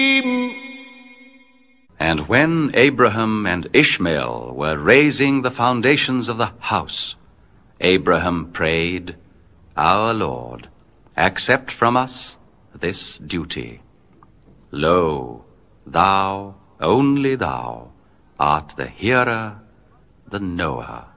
And when Abraham and Ishmael were raising the foundations of the house, Abraham prayed, Our Lord, accept from us this duty. Lo, thou, only thou, art the hearer, the knower.